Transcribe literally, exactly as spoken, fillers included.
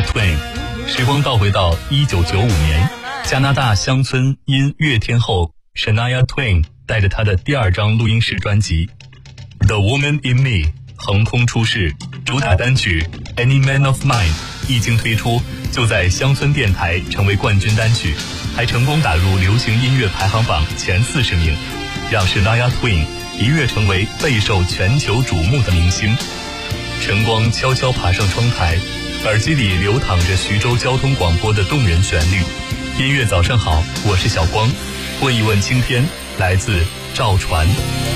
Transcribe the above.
Twain。时光倒回到一九九五年，加拿大乡村音乐天后 Shania Twain 带着她的第二张录音室专辑 The Woman in Me 横空出世，主打单曲 Any Man of Mine 一经推出就在乡村电台成为冠军单曲，还成功打入流行音乐排行榜前四十名，让 Shania Twain 一跃成为备受全球瞩目的明星。晨光悄悄爬上窗台，耳机里流淌着徐州交通广播的动人旋律。音乐早上好，我是小光。问一问青天，来自赵传。